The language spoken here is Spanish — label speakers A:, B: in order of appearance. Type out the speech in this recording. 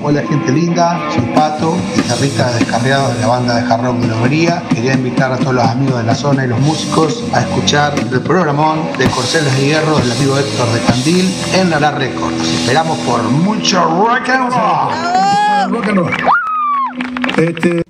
A: Hola gente linda, soy Pato, guitarrista descarriado de la banda de hard rock de Lobería. Quería invitar a todos los amigos de la zona y los músicos a escuchar el programón de Corceles de Hierro del amigo Héctor de Candil en Lara Records. Los esperamos por mucho rock and roll.
B: Rock and roll.